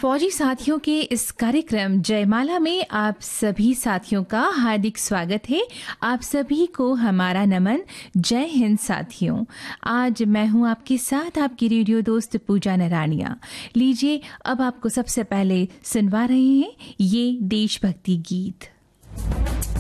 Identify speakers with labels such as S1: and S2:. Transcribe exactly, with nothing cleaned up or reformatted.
S1: फौजी साथियों के इस कार्यक्रम जयमाला में आप सभी साथियों का हार्दिक स्वागत है। आप सभी को हमारा नमन। जय हिंद साथियों। आज मैं हूं आपके साथ आपकी रेडियो दोस्त पूजा नरानिया। लीजिए अब आपको सबसे पहले सुनवा रहे हैं ये देशभक्ति गीत।